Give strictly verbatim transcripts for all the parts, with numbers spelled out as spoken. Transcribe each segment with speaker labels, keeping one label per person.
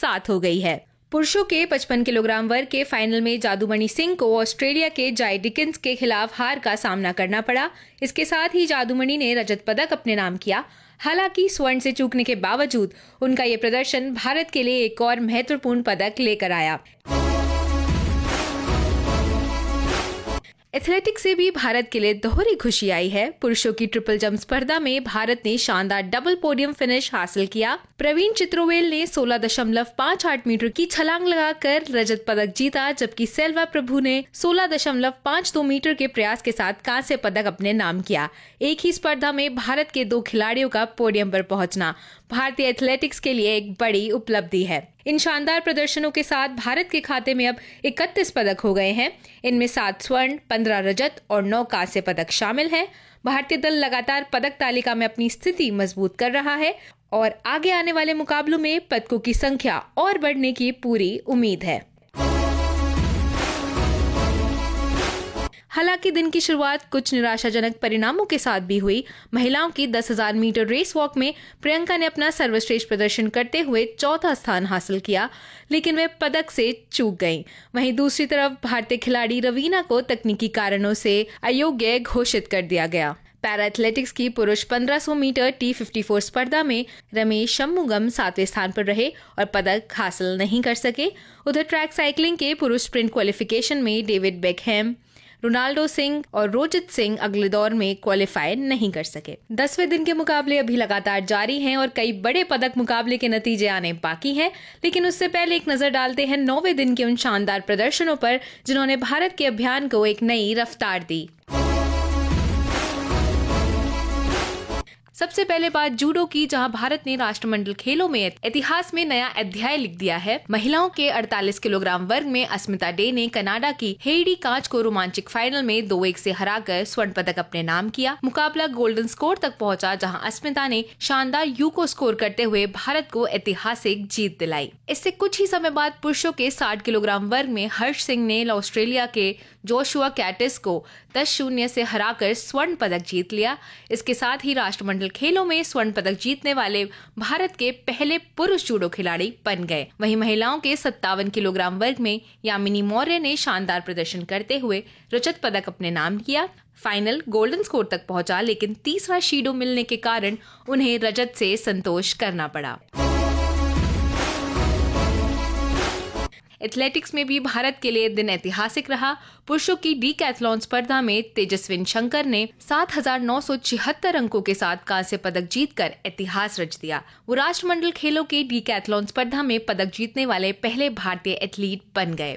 Speaker 1: सात हो गई है। पुरुषों के पचपन किलोग्राम वर्ग के फाइनल में जादूमणि सिंह को ऑस्ट्रेलिया के जाय डिकिंस के खिलाफ हार का सामना करना पड़ा। इसके साथ ही जादूमणि ने रजत पदक अपने नाम किया। हालांकि स्वर्ण से चूकने के बावजूद उनका ये प्रदर्शन भारत के लिए एक और महत्वपूर्ण पदक लेकर आया। एथलेटिक्स से भी भारत के लिए दोहरी खुशी आई है। पुरुषों की ट्रिपल जंप स्पर्धा में भारत ने शानदार डबल पोडियम फिनिश हासिल किया। प्रवीण चित्रोवेल ने सोलह दशमलव पाँच आठ मीटर की छलांग लगाकर रजत पदक जीता, जबकि सेल्वा प्रभु ने सोलह दशमलव पाँच दो मीटर के प्रयास के साथ कांस्य पदक अपने नाम किया। एक ही स्पर्धा में भारत के दो खिलाड़ियों का पोडियम पर पहुंचना भारतीय एथलेटिक्स के लिए एक बड़ी उपलब्धि है। इन शानदार प्रदर्शनों के साथ भारत के खाते में अब इकतीस पदक हो गए हैं। इनमें सात स्वर्ण, पंद्रह रजत और नौ कांस्य पदक शामिल हैं। भारतीय दल लगातार पदक तालिका में अपनी स्थिति मजबूत कर रहा है और आगे आने वाले मुकाबलों में पदकों की संख्या और बढ़ने की पूरी उम्मीद है। हालांकि दिन की शुरुआत कुछ निराशाजनक परिणामों के साथ भी हुई। महिलाओं की दस हज़ार मीटर रेस वॉक में प्रियंका ने अपना सर्वश्रेष्ठ प्रदर्शन करते हुए चौथा स्थान हासिल किया, लेकिन वे पदक से चूक गईं। वहीं दूसरी तरफ भारतीय खिलाड़ी रवीना को तकनीकी कारणों से अयोग्य घोषित कर दिया गया। पैरा एथलेटिक्स की पुरुष पंद्रह सौ मीटर टी चौवन स्पर्धा में रमेश शम्मुगम सातवें स्थान पर रहे और पदक हासिल नहीं कर सके। उधर ट्रैक साइकिलिंग के पुरुष स्प्रिंट क्वालिफिकेशन में डेविड बेकहैम, रोनाल्डो सिंह और रोजित सिंह अगले दौर में क्वालिफाई नहीं कर सके। दसवें दिन के मुकाबले अभी लगातार जारी हैं और कई बड़े पदक मुकाबले के नतीजे आने बाकी हैं, लेकिन उससे पहले एक नजर डालते हैं नौवें दिन के उन शानदार प्रदर्शनों पर जिन्होंने भारत के अभियान को एक नई रफ्तार दी। सबसे पहले बात जूडो की, जहां भारत ने राष्ट्रमंडल खेलों में इतिहास में नया अध्याय लिख दिया है। महिलाओं के अड़तालीस किलोग्राम वर्ग में अस्मिता डे ने कनाडा की हेडी कांच को रोमांचक फाइनल में दो एक से हराकर स्वर्ण पदक अपने नाम किया। मुकाबला गोल्डन स्कोर तक पहुंचा, जहां अस्मिता ने शानदार यूको स्कोर करते हुए भारत को ऐतिहासिक जीत दिलाई। इससे कुछ ही समय बाद पुरुषों के साठ किलोग्राम वर्ग में हर्ष सिंह ने ऑस्ट्रेलिया के जोशुआ कैटिस को दस शून्य से हराकर स्वर्ण पदक जीत लिया। इसके साथ ही राष्ट्रमंडल खेलों में स्वर्ण पदक जीतने वाले भारत के पहले पुरुष जूडो खिलाड़ी बन गए। वहीं महिलाओं के सत्तावन किलोग्राम वर्ग में यामिनी मौर्य ने शानदार प्रदर्शन करते हुए रजत पदक अपने नाम किया। फाइनल गोल्डन स्कोर तक पहुंचा, लेकिन तीसरा शीडो मिलने के कारण उन्हें रजत से संतोष करना पड़ा। एथलेटिक्स में भी भारत के लिए दिन ऐतिहासिक रहा। पुरुषों की डीकैथलॉन स्पर्धा में तेजस्विन शंकर ने सात हज़ार नौ सौ छिहत्तर अंकों के साथ कांस्य पदक जीतकर इतिहास रच दिया। वो राष्ट्रमंडल खेलों के डीकैथलॉन स्पर्धा में पदक जीतने वाले पहले भारतीय एथलीट बन गए।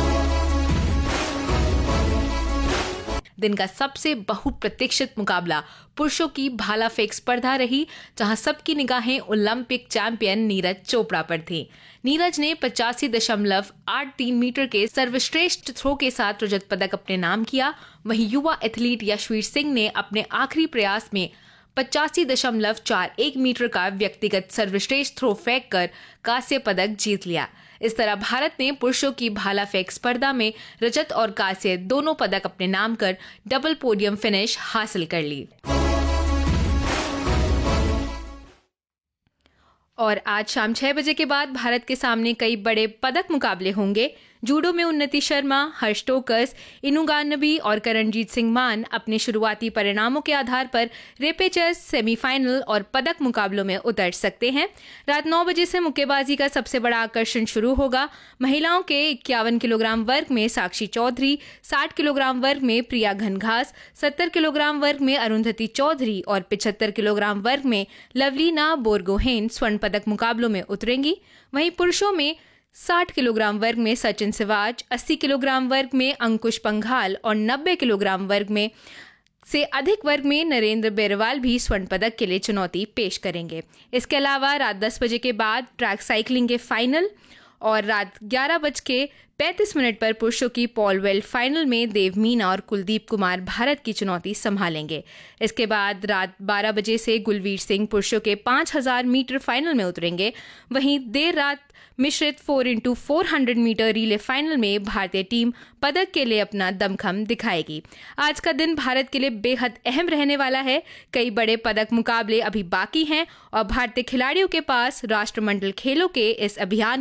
Speaker 1: दिन का सबसे बहुप्रतीक्षित मुकाबला पुरुषों की भाला फेंक स्पर्धा रही, जहां सबकी निगाहें ओलंपिक चैंपियन नीरज चोपड़ा पर थी। नीरज ने पचासी दशमलव आठ तीन मीटर के सर्वश्रेष्ठ थ्रो के साथ रजत पदक अपने नाम किया। वहीं युवा एथलीट यशवीर सिंह ने अपने आखिरी प्रयास में पचासी दशमलव चार एक मीटर का व्यक्तिगत सर्वश्रेष्ठ थ्रो फेंक कर कांस्य पदक जीत लिया। इस तरह भारत ने पुरुषों की भाला फेंक स्पर्धा में रजत और कांस्य दोनों पदक अपने नाम कर डबल पोडियम फिनिश हासिल कर ली। और आज शाम छह बजे के बाद भारत के सामने कई बड़े पदक मुकाबले होंगे। जूडो में उन्नति शर्मा, हर्ष टोकस, इनुगानबी और करणजीत सिंह मान अपने शुरुआती परिणामों के आधार पर रेपेचेस, सेमीफाइनल और पदक मुकाबलों में उतर सकते हैं। रात नौ बजे से मुक्केबाजी का सबसे बड़ा आकर्षण शुरू होगा। महिलाओं के इक्यावन किलोग्राम वर्ग में साक्षी चौधरी, साठ किलोग्राम वर्ग में प्रिया घनघास, सत्तर किलोग्राम वर्ग में अरुंधति चौधरी और पिछहत्तर किलोग्राम वर्ग में लवलीना बोरगोहेन स्वर्ण पदक मुकाबलों में उतरेंगी। वहीं पुरुषों में साठ किलोग्राम वर्ग में सचिन सिवाच, अस्सी किलोग्राम वर्ग में अंकुश पंघाल और नब्बे किलोग्राम वर्ग में से अधिक वर्ग में नरेंद्र बेरवाल भी स्वर्ण पदक के लिए चुनौती पेश करेंगे। इसके अलावा रात दस बजे के बाद ट्रैक साइकिलिंग के फाइनल और रात ग्यारह बज के पैंतीस मिनट पर पुरुषों की पॉल वेल्ट फाइनल में देव मीना और कुलदीप कुमार भारत की चुनौती संभालेंगे। इसके बाद रात बारह बजे से गुलवीर सिंह पुरुषों के पाँच हज़ार मीटर फाइनल में उतरेंगे। वहीं देर रात मिश्रित four into four hundred metre relay final में भारतीय टीम पदक के लिए अपना दमखम दिखाएगी। आज का दिन भारत के लिए बेहद अहम रहने वाला है। कई बड़े पदक मुकाबले अभी बाकी हैं और भारतीय खिलाड़ियों के पास राष्ट्रमंडल खेलों के इस अभियान